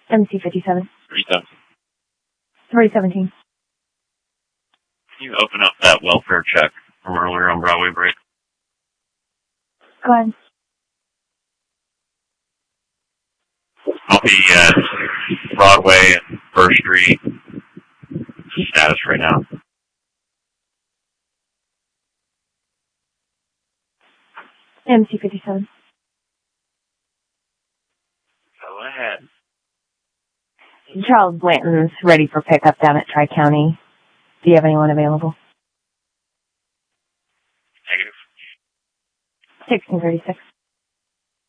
MC57. 37. 317. Can you open up that welfare check from earlier on Broadway Break? Go ahead. Copy Broadway and First Street status right now. MC57. Go ahead. Charles Blanton's ready for pickup down at Tri-County. Do you have anyone available? Negative. 1636.